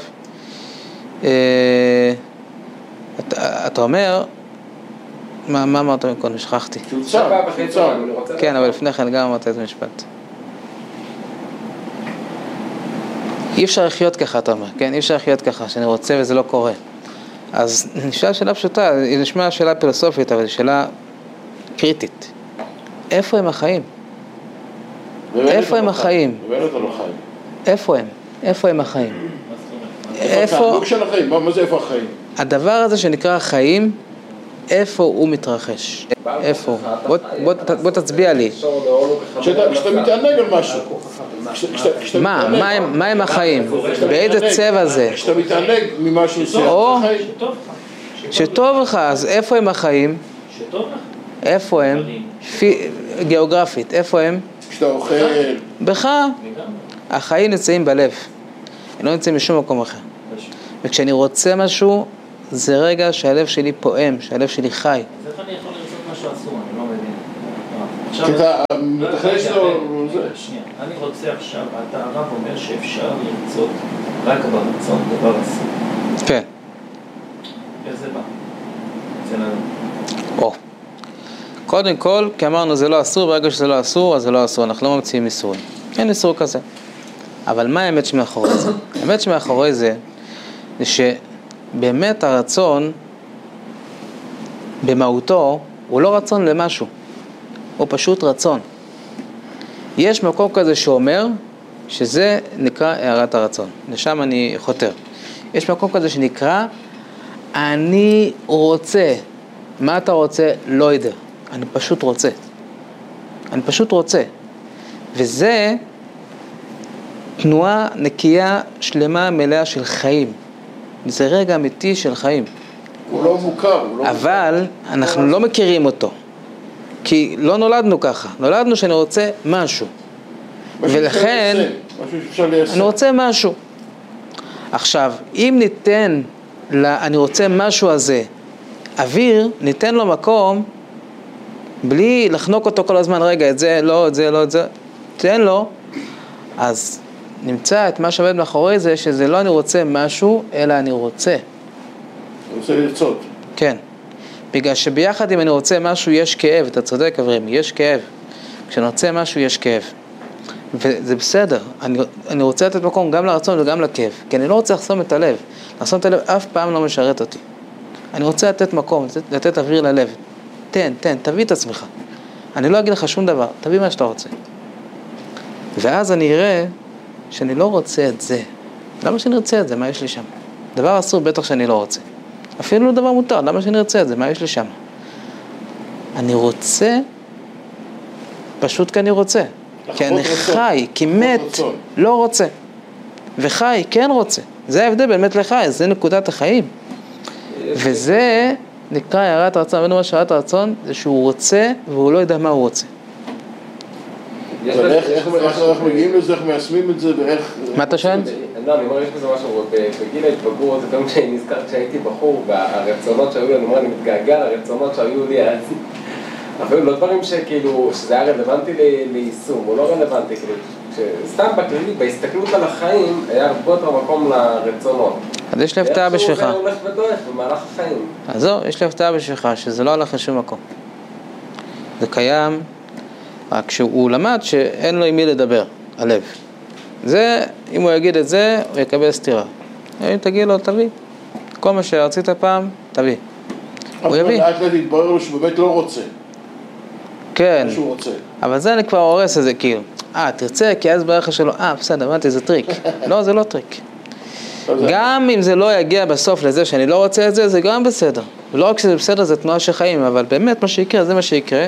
אתה אומר, מה אמרת מקודם? שכחתי. צוצם. כן, אבל לפני כן גם אמרת איזה משפט. אי אפשר לחיות ככה, אתה אומר, כן? אי אפשר לחיות ככה, שאני רוצה וזה לא קורה. אז נשאלה שאלה פשוטה, היא נשמעה שאלה פילוסופית, אבל היא שאלה קריטית. איפה הם החיים? איפה הם החיים? איפה הם? איפה הם החיים? איפה? מה זה איפה החיים? הדבר הזה שנקרא חיים, איפה הוא מתרחש? איפה? בוא תצביע לי. כשאתה מתענג על משהו. מה הם החיים? באיזה צבע זה? כשאתה מתענג ממשהו או שטוב לך, אז איפה הם החיים? איפה הם? גיאוגרפית, איפה הם? כשאתה אוכל. בך. החיים נמצאים בלב. הם לא נמצאים בשום מקום אחר. וכשאני רוצה משהו, זה רגע שהלב שלי פועם, שהלב שלי חי. אז איך אני יכול לרצות משהו אסור? אני לא מבין. כי אתה מתכנן שלו... שנייה, אני רוצה עכשיו, אתה הרב אומר שאפשר לרצות רק ברצון דבר אסור. כן. איך זה בא? זה לנו. קודם כל, כי אמרנו זה לא אסור, ברגע שזה לא אסור, אז זה לא אסור, אנחנו לא ממציאים איסורים. אין איסור כזה. אבל מה האמת שמאחורי זה? האמת שמאחורי זה שבאמת הרצון במהותו הוא לא רצון למשהו, הוא פשוט רצון. יש מקום כזה שאומר שזה נקרא הערת הרצון, לשם אני חותר. יש מקום כזה שנקרא אני רוצה. מה אתה רוצה? לא יודע. אני פשוט רוצה. אני פשוט רוצה. וזה תנועה נקייה שלמה מלאה של חיים. זה רגע אמיתי של חיים. הוא לא מוכר. אבל אנחנו לא מכירים אותו. כי לא נולדנו ככה. נולדנו שאני רוצה משהו. ולכן אני רוצה משהו. עכשיו, אם ניתן אני רוצה משהו הזה אוויר, ניתן לו מקום בלי לחנוק אותו כל הזמן, רגע, את זה, לא, את זה, לא, את זה, תן לו, אז נמצא את מה שעומד מאחורי זה, שזה לא אני רוצה משהו, אלא אני רוצה. אני רוצה לרצות. כן. בגלל שביחד אם אני רוצה משהו, יש כאב, אתה צודק אברהם, יש כאב. כשאני רוצה משהו, יש כאב. וזה בסדר, אני רוצה לתת מקום גם לרצון וגם לכאב, כי אני לא רוצה לחסום את הלב. לחסום את הלב אף פעם לא משרת אותי. אני רוצה לתת מקום, לתת אוויר ללב. תביא את עצמך. אני לא אגיד לך שום דבר, תביא מה שאתה רוצה. ואז אני אראה שאני לא רוצה את זה. למה שאני ארצה את זה? מה יש לי שם? דבר אסור בטח שאני לא רוצה. אפילו דבר מותר, למה שאני ארצה את זה? מה יש לי שם? אני רוצה, פשוט כי אני רוצה. כי אני חי, כי מת לא רוצה. וחי כן רוצה. זה ההבדל באמת לחי, זה נקודת החיים. וזה נקרא הערת הרצון. ואני אומר שהערת הרצון זה שהוא רוצה והוא לא יודע מה הוא רוצה. איך אנחנו מגיעים לזה, איך מיישמים את זה ואיך... מה אתה שואל? לא, אני אומר, יש בזה משהו, בגיל ההתבגרות, זה גם כשאני נזכר כשהייתי בחור, והרצונות שהיו לי, אני אומר, אני מתגעגע לרצונות שהיו לי אז. אפילו לא דברים שכאילו, שזה היה רלוונטי ליישום, הוא לא רלוונטי, כאילו, סתם בכללי, בהסתכלות על החיים, היה הרבה יותר מקום לרצונות. אז יש לי הפתעה בשבילך. איך שהוא הולך ודועך במהלך החיים. אז זהו, יש לי הפתעה בשבילך, שזה לא הלך לשום מקום. זה קיים, רק שהוא למד שאין לו עם מי לדבר, הלב. זה, אם הוא יגיד את זה, הוא יקבל סתירה. אם תגיד לו, תביא. כל מה שרצית פעם, תביא. הוא יביא. לאט לאט יתברר לו שבאמת לא רוצה. כן, רוצה. אבל זה אני כבר הורס את זה כאילו. תרצה, כי אז בערך שלו, בסדר, אמרתי, זה טריק. לא, זה לא טריק. גם אם זה לא יגיע בסוף לזה שאני לא רוצה את זה, זה גם בסדר. ולא רק שזה בסדר, זה תנועה של חיים, אבל באמת מה שיקרה, זה מה שיקרה.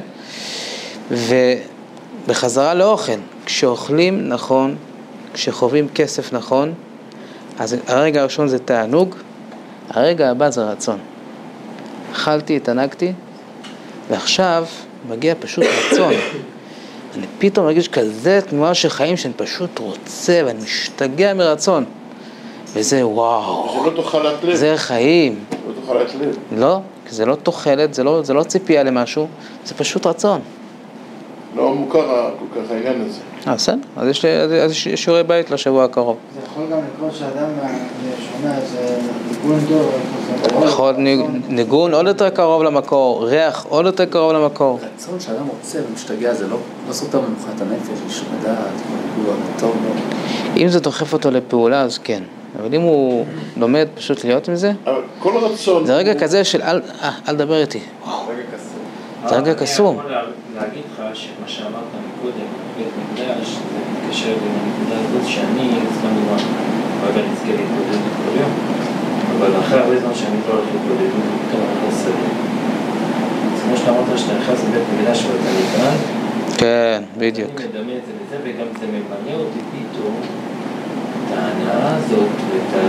ובחזרה לאוכל, כשאוכלים נכון, כשחווים כסף נכון, אז הרגע הראשון זה תענוג, הרגע הבא זה רצון. אכלתי, התענגתי, ועכשיו מגיע פשוט רצון. אני פתאום מרגיש כזה תנועה של חיים שאני פשוט רוצה, ואני משתגע מרצון. וזה וואו. זה לא תאכלת לב. זה חיים. לא תאכלת לב. לא, זה לא תאכלת, זה לא ציפייה למשהו, זה פשוט רצון. לא מוכר כל כך העניין הזה. בסדר, אז יש לי שיעורי בית לשבוע הקרוב. זה יכול גם לקרות שאדם שומע איזה ניגון טוב, יכול ניגון עוד יותר קרוב למקור, ריח עוד יותר קרוב למקור. רצון שאדם רוצה ומשתגע זה לא סותר ממוחת הנפש, יש מדעת, הוא טוב לא. אם זה דוחף אותו לפעולה אז כן, אבל אם הוא לומד פשוט להיות עם זה, אבל כל רצון... זה רגע כזה של אל דבר איתי. זה רגע קסום. אני יכול להגיד לך שמה שאמרת מקודם, בית מקדש, זה מתקשר לנקודה הזאת שאני זמן דבר, אבל נזכה להתמודד כל יום, אבל אחרי הרבה זמן שאני לא הולך להתמודד, פתאום אני נכנס סביב. אז כמו שאתה אמרת שאתה נכנס לבית מקדש ואתה נקרא, כן, בדיוק. אני מדמה את זה לזה, וגם זה ממלא אותי פתאום את ההנאה הזאת ואת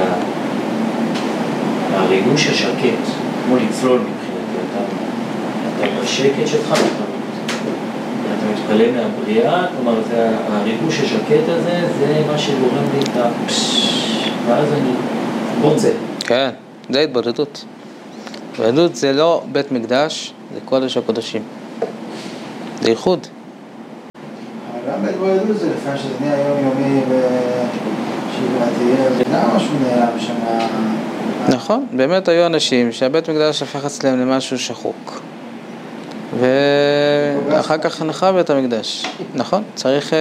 הריגוש השקט, כמו לצלול מבחינתי, אתה בשקט שלך, אתה מתפלא מהבריאה, כלומר הריגוש השקט הזה, זה מה שגורם לי את ואז אני רוצה. כן, זה התבודדות. התבודדות זה לא בית מקדש, זה קודש הקודשים. זה ייחוד. גם בהתבודדות זה לפעמים שזה נהיה יומיומי ושבעתייה, וגם משהו נעלם שם. נכון, באמת היו אנשים שהבית מקדש הפך אצלם למשהו שחוק. ואחר כך נחרב בית המקדש. נכון, צריך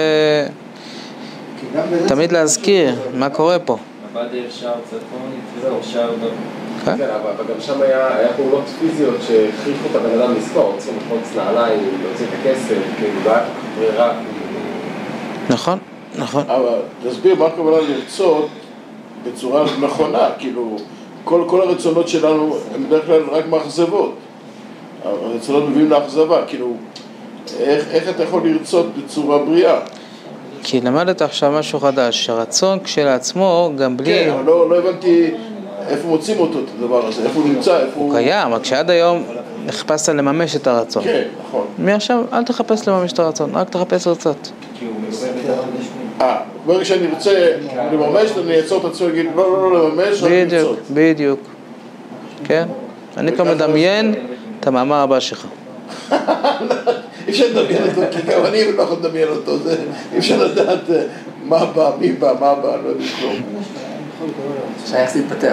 תמיד להזכיר מה קורה פה. עבד אפשר צפון, אפשר כן, אבל גם שם היה פעולות פיזיות שהכריחו את הבן אדם לזכור, רוצים לחוץ נעליים, להוציא את הכסף, כאילו, והיה ברירה. נכון, נכון. אבל תסביר מה הכוונה לרצות בצורה נכונה, כאילו, כל הרצונות שלנו הם בדרך כלל רק מאכזבות. הרצונות מביאים לאכזבה, כאילו, איך אתה יכול לרצות בצורה בריאה? כי למדת עכשיו משהו חדש, שהרצון כשלעצמו גם בלי... כן, אבל לא הבנתי איפה מוצאים אותו את הדבר הזה, איפה הוא נמצא, איפה הוא קיים, רק שעד היום נחפשת לממש את הרצון. כן, נכון. מעכשיו אל תחפש לממש את הרצון, רק תחפש רצות. ברגע שאני רוצה לממש, אני אעצור את עצמי ולהגיד לא לממש, רק לרצות. בדיוק. כן? אני כבר מדמיין את המאמר הבא שלך. אי אפשר לדמיין אותו, כי גם אני לא יכול לדמיין אותו, אי אפשר לדעת מה בא, מי בא, מה בא, לא יודע כלום. שייך להתפתח.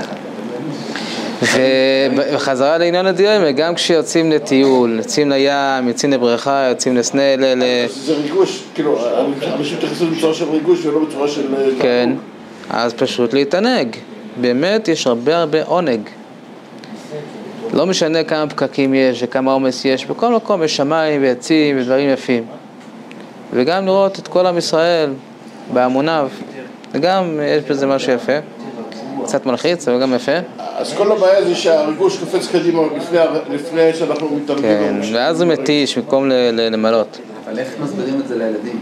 וחזרה לעניין הדיון, גם כשיוצאים לטיול, יוצאים לים, יוצאים לבריכה, יוצאים לסנה, זה ריגוש, כאילו, אנשים תכנסו בצורה של ריגוש ולא בצורה של... כן, אז פשוט להתענג. באמת יש הרבה עונג. לא משנה כמה פקקים יש וכמה עומס יש, בכל מקום יש שמיים ועצים ודברים יפים. וגם לראות את כל עם ישראל בהמוניו, וגם יש בזה משהו יפה. קצת מלחיץ, אבל גם יפה. אז כל הבעיה זה שהריגוש קופץ קדימה לפני שאנחנו מתערבים. כן, ואז הוא מתיש במקום למלות. אבל איך מסבירים את זה לילדים?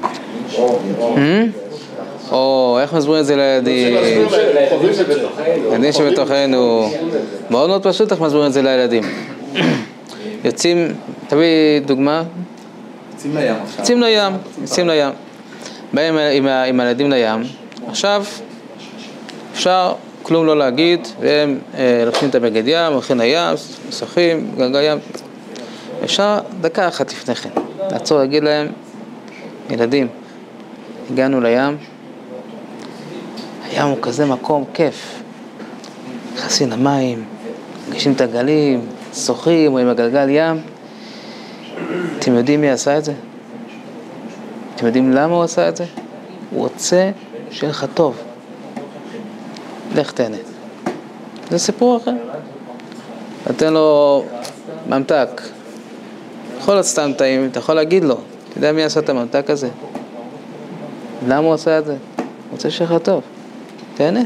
איך מסבירים את זה לילדים? ילדים שבתוכנו. מאוד מאוד פשוט איך מסבירים את זה לילדים. יוצאים, תביא דוגמה. יוצאים לים עכשיו. יוצאים לים. באים עם הילדים לים. עכשיו, אפשר כלום לא להגיד, והם לוקחים את הבגד ים, הולכים לים, משחקים, גלגל ים. אפשר דקה אחת לפני כן. לעצור, להגיד להם, ילדים, הגענו לים, הים הוא כזה מקום כיף. נכנסים למים, מגישים את הגלים, שוחים או עם הגלגל ים. אתם יודעים מי עשה את זה? אתם יודעים למה הוא עשה את זה? הוא רוצה שיהיה לך טוב. לך תהנה. זה סיפור אחר. נתן לו ממתק. יכול להיות סתם טעים, אתה יכול להגיד לו. אתה יודע מי עשה את הממתק הזה? למה הוא עשה את זה? הוא רוצה שיהיה לך טוב. תהנה.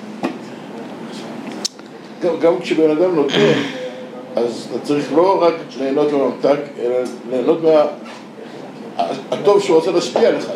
גם כשבן אדם נותן, אז אתה צריך לא רק ליהנות מהממתק, אלא ליהנות הטוב שהוא רוצה להשפיע לך.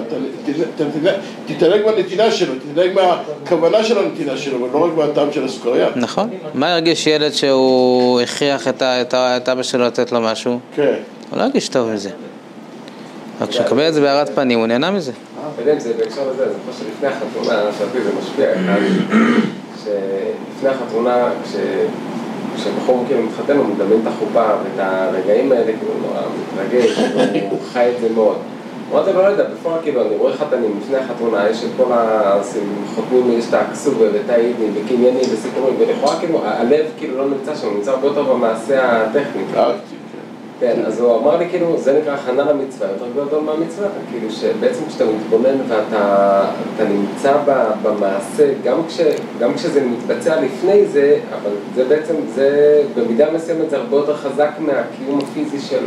תתענג מהנתינה שלו, תתענג מהכוונה של הנתינה שלו, ולא רק מהטעם של הסוכריה. נכון. מה ירגיש ילד שהוא הכריח את אבא שלו לתת לו משהו? כן. הוא לא ירגיש טוב מזה. רק כשקבל את זה בהערת פנים, הוא נהנה מזה. בדיוק, זה בהקשר לזה, זה כמו שלפני החתונה, שעתי זה משפיע, שלפני החתונה, כשבחור כאילו מתחתן, הוא מדמיין את החופה ואת הרגעים האלה, כאילו נורא מתרגש, הוא חי את זה מאוד. אמרתי לו, לא יודע, בפועל כאילו, אני רואה חתנים לפני החתונה, יש את כל החותמים, יש את הכסוב ואת העידים וקניינים וסיפורים, ולכאורה כאילו, הלב כאילו לא נמצא שם, הוא נמצא הרבה יותר במעשה הטכני. כן, אז הוא אמר לי כאילו, זה נקרא הכנה למצווה, יותר גדול מהמצווה, כאילו שבעצם כשאתה מתבונן ואתה נמצא במעשה, גם כשזה מתבצע לפני זה, אבל זה בעצם, זה במידה מסוימת זה הרבה יותר חזק מהקיום הפיזי של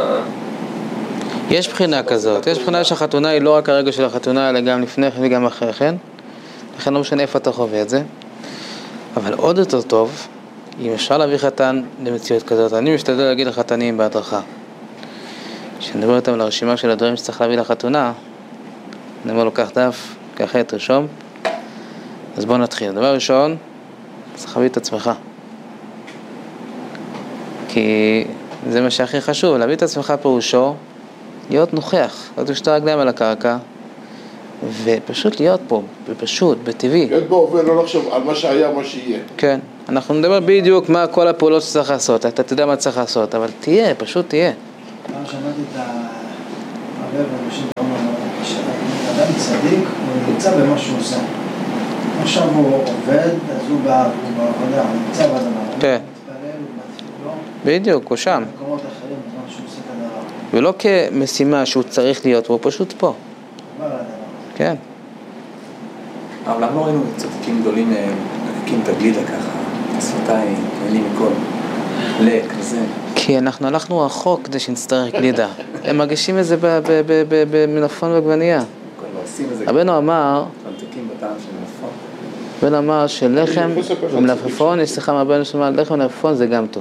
יש בחינה כזאת, יש בחינה שהחתונה היא לא רק הרגע של החתונה, אלא גם לפני כן וגם אחרי כן, לכן לא משנה איפה אתה חווה את זה, אבל עוד יותר טוב, אם אפשר להביא חתן למציאות כזאת, אני משתדל להגיד לחתנים בהדרכה. כשנדבר איתם לרשימה של הדברים שצריך להביא לחתונה, אני אומר לו, קח דף, קח את רשום, אז בואו נתחיל. דבר ראשון, צריך להביא את עצמך. כי זה מה שהכי חשוב, להביא את עצמך פירושו, להיות נוכח, להיות בשתי רגליים על הקרקע, ופשוט להיות פה, בפשוט, בטבעי. להיות בו ולא לחשוב על מה שהיה, מה שיהיה. כן, אנחנו נדבר בדיוק מה כל הפעולות שצריך לעשות, אתה תדע מה צריך לעשות, אבל תהיה, פשוט תהיה. פעם שמעתי את הרב כשאדם צדיק, הוא נמצא במה שהוא עושה. עכשיו הוא עובד, אז הוא בעבודה, הוא נמצא באדמה. כן. הוא מתפלל, הוא מתחיל, בדיוק, הוא שם. במקומות אחרים, בזמן שהוא עושה את הדבר. ולא כמשימה שהוא צריך להיות, הוא פשוט פה. הוא עבר לדבר. כן. אבל למה לא ראינו צדיקים גדולים מקקים את הגלידה ככה, השפתיים, כאלים מכל, לק, כזה? כי אנחנו הלכנו רחוק כדי שנצטרך גלידה. הם מרגישים את זה במלפפון ועגבנייה. רבנו אמר, ממתיקים בטעם של מלפפון. רבנו אמר שלחם ומלפפון, יש שיחה מהרבנו שאומר, לחם ומלפפון זה גם טוב.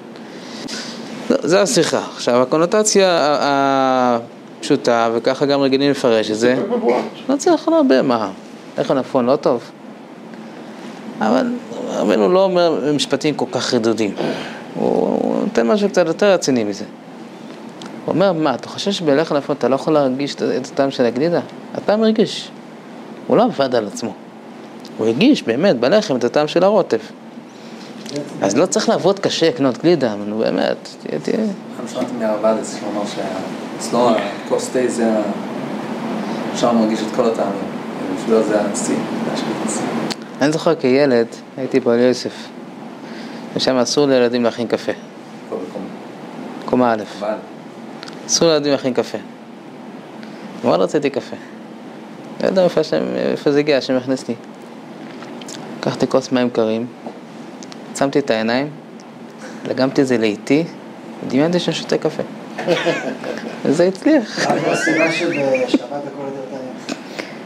זה השיחה. עכשיו, הקונוטציה הפשוטה, וככה גם רגילים לפרש את זה, לא צריך הרבה מה. לחם ומלפפון לא טוב. אבל רבנו לא אומר משפטים כל כך רדודים. הוא נותן משהו קצת יותר רציני מזה. הוא אומר, מה, אתה חושב שבלחם ומלפפון אתה לא יכול להרגיש את הטעם של הגלידה? אתה מרגיש. הוא לא עבד על עצמו. הוא הרגיש באמת בלחם את הטעם של הרוטב. אז לא צריך לעבוד קשה לקנות גלידה, אבל באמת, תהיה. אני שמעתי מהרבדס, שהוא אמר שאצלו הכוס תה זה אפשר מרגיש את כל הטעמים. בשבילו זה הנשיא, להשקיט. אני זוכר כילד, הייתי באוהל יוסף, ושם אסור לילדים להכין קפה. קומה א'. אסור לילדים להכין קפה. מאוד רציתי קפה. לא יודע איפה זה הגיע, שמכניס לי. לקחתי כוס מים קרים, שמתי את העיניים, לגמתי את זה לאיטי, ודמיינתי שאני שותה קפה. וזה הצליח. הסיבה שבשבת